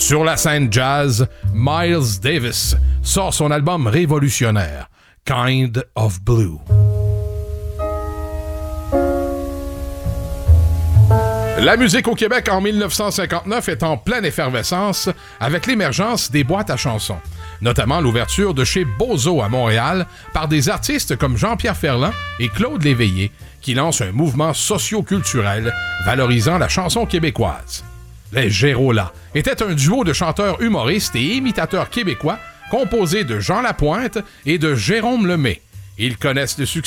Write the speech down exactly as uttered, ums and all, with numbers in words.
Sur la scène jazz, Miles Davis sort son album révolutionnaire, Kind of Blue. La musique au Québec en dix-neuf cent cinquante-neuf est en pleine effervescence avec l'émergence des boîtes à chansons, notamment l'ouverture de chez Bozo à Montréal par des artistes comme Jean-Pierre Ferland et Claude Léveillé qui lancent un mouvement socio-culturel valorisant la chanson québécoise. Les Gérolas étaient un duo de chanteurs humoristes et imitateurs québécois composé de Jean Lapointe et de Jérôme Lemay. Ils connaissent le succès